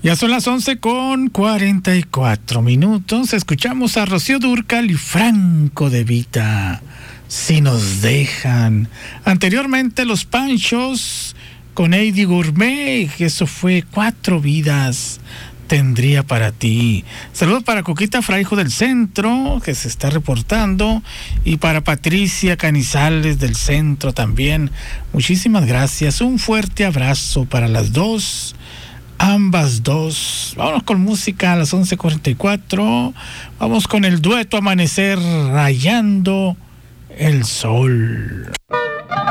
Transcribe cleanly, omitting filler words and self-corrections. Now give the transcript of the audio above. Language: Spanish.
Ya son las 11:44. Escuchamos a Rocío Dúrcal y Franco De Vita, Si nos dejan. Anteriormente Los Panchos con Eddie Gourmet, que eso fue 4 vidas tendría para ti. Saludos para Coquita Fraijo del Centro, que se está reportando, y para Patricia Canizales del Centro también. Muchísimas gracias. Un fuerte abrazo para las dos. Ambas dos. Vámonos con música a las 11:44. Vamos con el dueto Amanecer Rayando el Sol.